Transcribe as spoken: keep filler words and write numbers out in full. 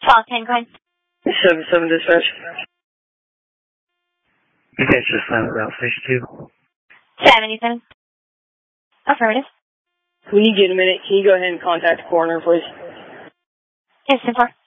Fall ten, go ahead. seven seven dispatch. You guys just found Route sixty-two. seventy-seven. Affirmative. When you get a minute, can you go ahead and contact the coroner, please? Yes, ten four.